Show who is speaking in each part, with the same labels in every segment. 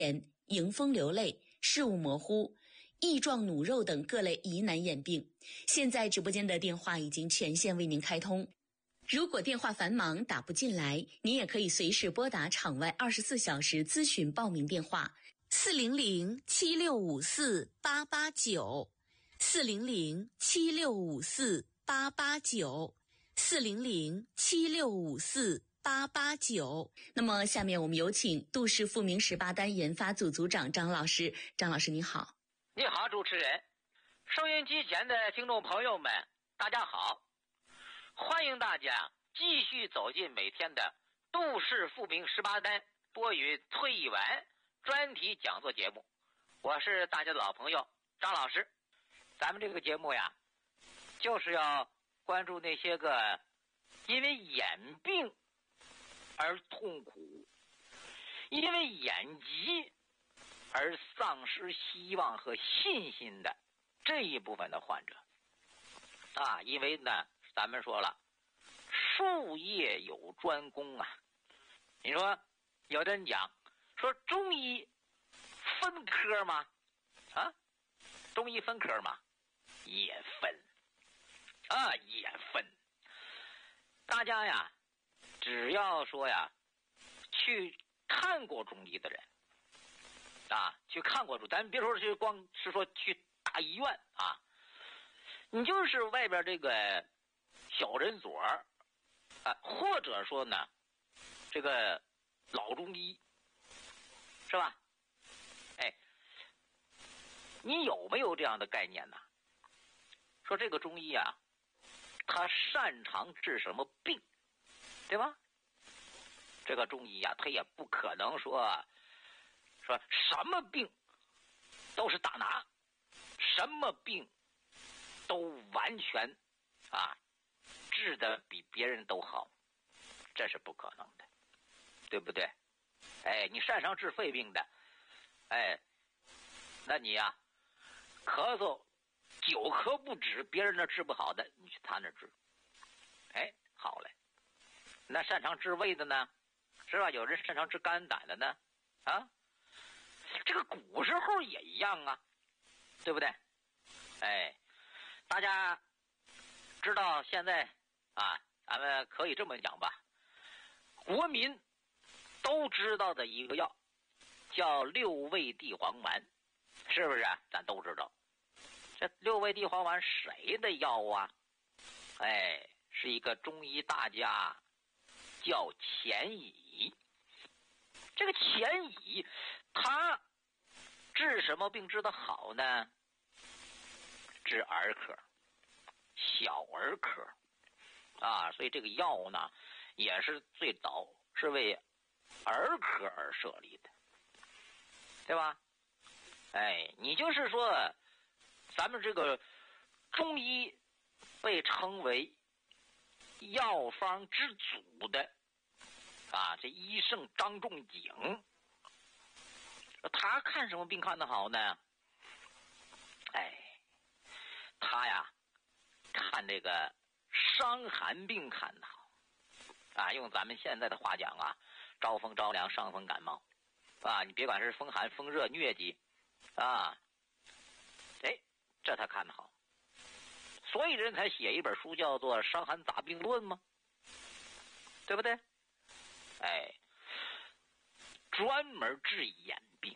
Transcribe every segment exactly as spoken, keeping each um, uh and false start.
Speaker 1: 迎风流泪、视物模糊、异状努肉等各类疑难眼病。现在直播间的电话已经全线为您开通，如果电话繁忙打不进来，您也可以随时拨打场外二十四小时咨询报名电话四零零七六五四八八九，四零零七六五四八八九，四零零七六五四八八九。那么下面我们有请杜氏复明十八单研发组组长张老师。张老师你好。
Speaker 2: 你好，主持人，收音机前的听众朋友们，大家好，欢迎大家继续走进每天的杜氏复明十八单多语退役完专题讲座节目，我是大家的老朋友张老师。咱们这个节目呀，就是要关注那些个因为眼病而痛苦，因为眼疾而丧失希望和信心的这一部分的患者啊。因为呢，咱们说了，术业有专攻啊。你说有的人讲说中医分科吗？啊，中医分科吗？也分啊，也分。大家呀，只要说呀，去看过中医的人啊，去看过中，咱别说是光是说去大医院啊，你就是外边这个小诊所啊，或者说呢，这个老中医，是吧？哎，你有没有这样的概念呢？说这个中医啊，他擅长治什么病，对吧？这个中医啊，他也不可能说说什么病都是大拿，什么病都完全啊治得比别人都好，这是不可能的，对不对？哎，你擅长治肺病的，哎，那你呀、啊、咳嗽久咳不止，别人那治不好的，你去他那治，哎，好嘞。那擅长治胃的呢，是吧？有人擅长治肝胆的呢，啊，这个古时候也一样啊，对不对？哎，大家知道现在啊，咱们可以这么讲吧，国民都知道的一个药叫六味地黄丸，是不是啊？咱都知道。这六味地黄丸谁的药啊？哎，是一个中医大家叫钱乙。这个钱乙他治什么病治得好呢？治儿科，小儿科啊，所以这个药呢也是最早是为儿科而设立的，对吧？哎，你就是说咱们这个中医被称为药方之祖的啊，这医圣张仲景，他看什么病看得好呢？哎，他呀看这个伤寒病看得好啊，用咱们现在的话讲啊，招风着凉、伤风感冒啊，你别管是风寒、风热、疟疾啊，哎，这他看得好，所以人才写一本书叫做《伤寒杂病论》嘛，对不对？哎，专门治眼病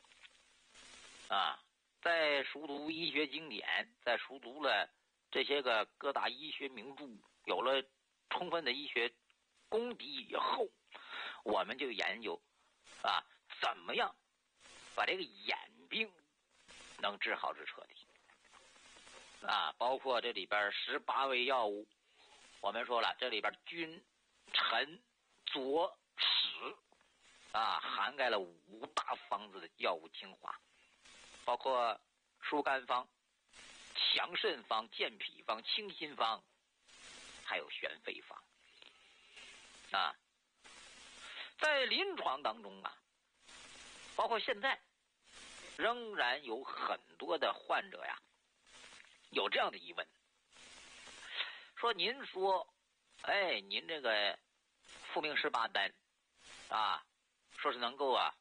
Speaker 2: 啊，在熟读医学经典，在熟读了这些个各大医学名著，有了充分的医学功底以后，我们就研究啊，怎么样把这个眼病能治好治彻底啊，包括这里边十八味药物，我们说了，这里边君、臣、佐、使啊，涵盖了五大方子的药物精华，包括疏肝方、强肾方、健脾方、清心方，还有宣肺方啊。在临床当中啊，包括现在仍然有很多的患者呀有这样的疑问，说您说哎您这个复明十八单啊，说是能够啊